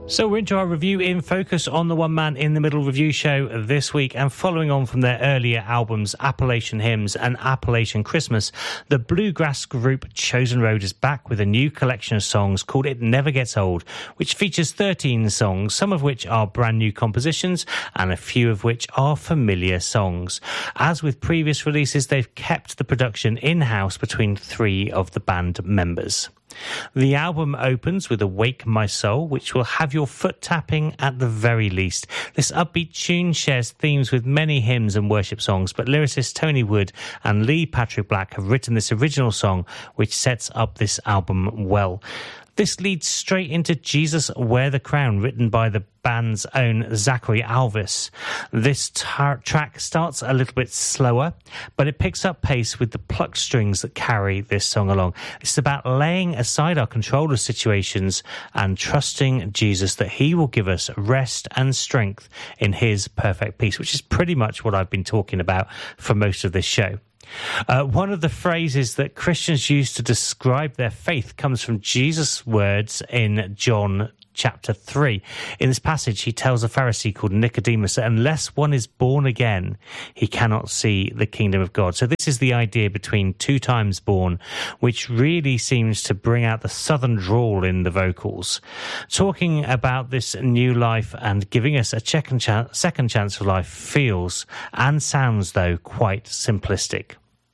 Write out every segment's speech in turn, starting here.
So we're into our review in focus on the One Man in the Middle review show this week, and following on from their earlier albums Appalachian Hymns and Appalachian Christmas, the bluegrass group Chosen Road is back with a new collection of songs called It Never Gets Old, which features 13 songs, some of which are brand new compositions and a few of which are familiar songs. As with previous releases, they've kept the production in-house between three of the band members. The album opens with Awake My Soul, which will have your foot tapping at the very least. This upbeat tune shares themes with many hymns and worship songs, but lyricists Tony Wood and Lee Patrick Black have written this original song, which sets up this album well. This leads straight into Jesus Wear the Crown, written by the band's own Zachary Alvis. This track starts a little bit slower, but it picks up pace with the plucked strings that carry this song along. It's about laying aside our control of situations and trusting Jesus that he will give us rest and strength in his perfect peace, which is pretty much what I've been talking about for most of this show. One of the phrases that Christians use to describe their faith comes from Jesus' words in John chapter 3. In this passage, he tells a Pharisee called Nicodemus that unless one is born again, he cannot see the kingdom of God. So this is the idea between two times born, which really seems to bring out the southern drawl in the vocals. Talking about this new life and giving us a second chance for life feels and sounds, though, quite simplistic.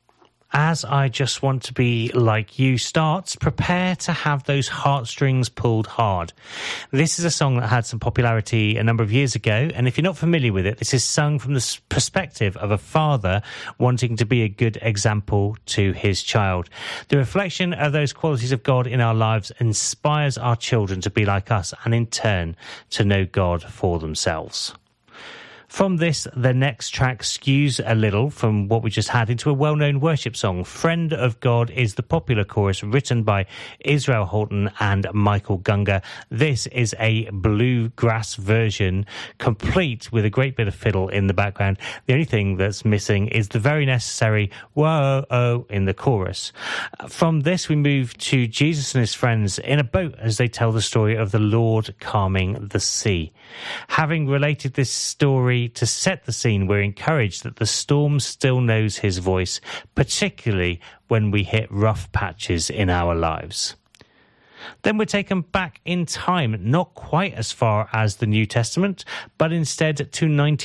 As I Just Want to Be Like You starts, prepare to have those heartstrings pulled hard. This is a song that had some popularity a number of years ago, and if you're not familiar with it, this is sung from the perspective of a father wanting to be a good example to his child. The reflection of those qualities of God in our lives inspires our children to be like us and in turn to know God for themselves. From this, the next track skews a little from what we just had into a well-known worship song. Friend of God is the popular chorus written by Israel Houghton and Michael Gungor. This is a bluegrass version, complete with a great bit of fiddle in the background. The only thing that's missing is the very necessary whoa-oh in the chorus. From this, we move to Jesus and his friends in a boat as they tell the story of the Lord calming the sea. Having related this story to set the scene, we're encouraged that the storm still knows his voice, particularly when we hit rough patches in our lives. Then we're taken back in time, not quite as far as the New Testament, but instead to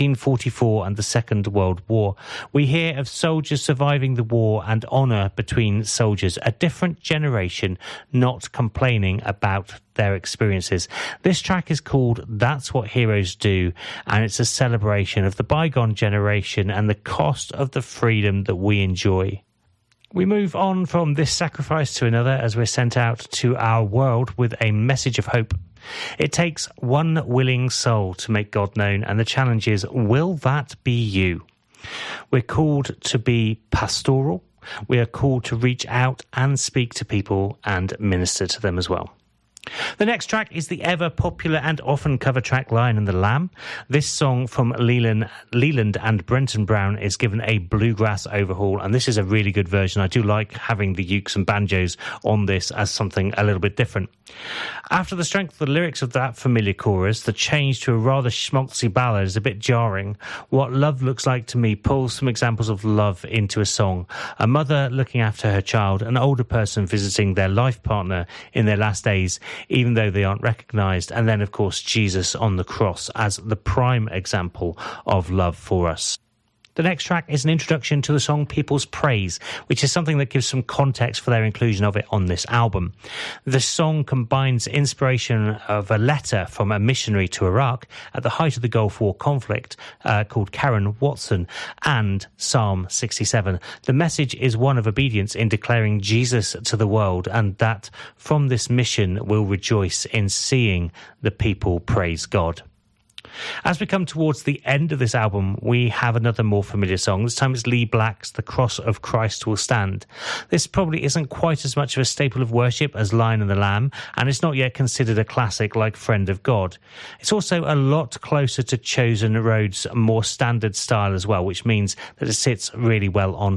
1944 and the Second World War. We hear of soldiers surviving the war and honour between soldiers, a different generation not complaining about their experiences. This track is called That's What Heroes Do, and it's a celebration of the bygone generation and the cost of the freedom that we enjoy. We move on from this sacrifice to another as we're sent out to our world with a message of hope. It takes one willing soul to make God known, and the challenge is, will that be you? We're called to be pastoral. We are called to reach out and speak to people and minister to them as well. The next track is the ever-popular and often covered track Lion and the Lamb. This song from Leland and Brenton Brown is given a bluegrass overhaul, and this is a really good version. I do like having the ukes and banjos on this as something a little bit different. After the strength of the lyrics of that familiar chorus, the change to a rather schmaltzy ballad is a bit jarring. What Love Looks Like to Me pulls some examples of love into a song. A mother looking after her child, an older person visiting their life partner in their last days, even though they aren't recognised, and then, of course, Jesus on the cross as the prime example of love for us. The next track is an introduction to the song People's Praise, which is something that gives some context for their inclusion of it on this album. The song combines inspiration of a letter from a missionary to Iraq at the height of the Gulf War conflict called Karen Watson and Psalm 67. The message is one of obedience in declaring Jesus to the world, and that from this mission we'll rejoice in seeing the people praise God. As we come towards the end of this album, we have another more familiar song. This time it's Lee Black's The Cross of Christ Will Stand. This probably isn't quite as much of a staple of worship as Lion and the Lamb, and it's not yet considered a classic like Friend of God. It's also a lot closer to Chosen Road's more standard style as well, which means that it sits really well on here.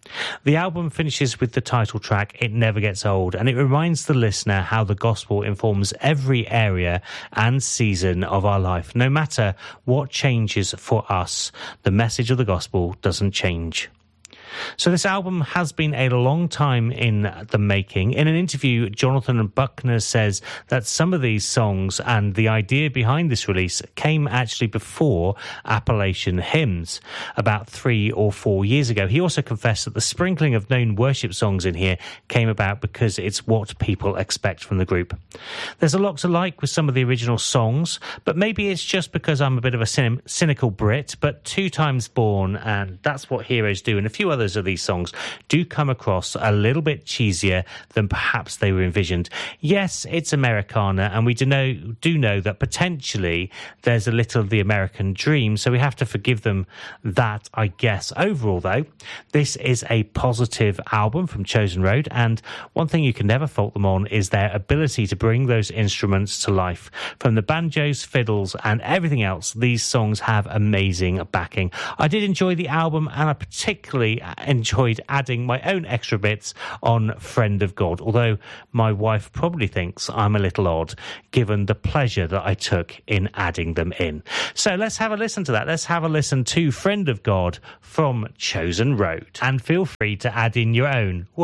The album finishes with the title track, It Never Gets Old, and it reminds the listener how the gospel informs every area and season of our life. No matter what changes for us, the message of the gospel doesn't change. So this album has been a long time in the making. In an interview, Jonathan Buckner says that some of these songs and the idea behind this release came actually before Appalachian Hymns, about 3 or 4 years ago. He also confessed that the sprinkling of known worship songs in here came about because it's what people expect from the group. There's a lot to like with some of the original songs, but maybe it's just because I'm a bit of a cynical Brit, but 2 Times Born, and That's What Heroes Do, and a few others of these songs do come across a little bit cheesier than perhaps they were envisioned. Yes, it's Americana, and we do know that potentially there's a little of the American dream, so we have to forgive them that, I guess. Overall, though, this is a positive album from Chosen Road, and one thing you can never fault them on is their ability to bring those instruments to life. From the banjos, fiddles, and everything else, these songs have amazing backing. I did enjoy the album, and I particularly enjoyed adding my own extra bits on Friend of God, although my wife probably thinks I'm a little odd given the pleasure that I took in adding them in. So let's have a listen to that. Let's have a listen to Friend of God from Chosen Road, and feel free to add in your own